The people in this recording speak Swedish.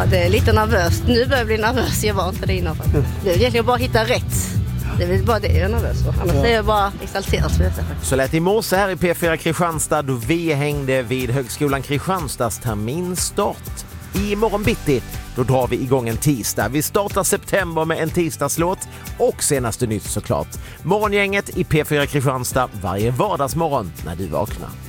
det är lite nervöst. Nu börjar jag bli nervös. Jag var inte det innan. Det är egentligen bara att hitta rätt. Det är bara det jag är nervös för. Annars är jag bara exalterad. Så lät i morse här i P4 Kristianstad då vi hängde vid Högskolan Kristianstads terminstart. I morgon bitti då drar vi igång en tisdag. Vi startar september med en tisdagslåt och senaste nytt såklart. Morgongänget i P4 Kristianstad varje vardagsmorgon när du vaknar.